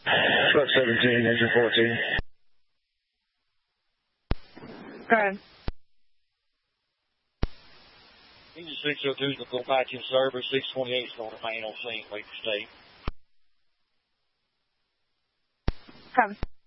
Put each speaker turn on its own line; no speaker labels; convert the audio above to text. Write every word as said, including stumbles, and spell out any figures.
Truck seventeen, engine fourteen.
Go ahead.
Engine six oh two is going to go back in service. six twenty-eight is going to remain on scene, wait for state.
Copy.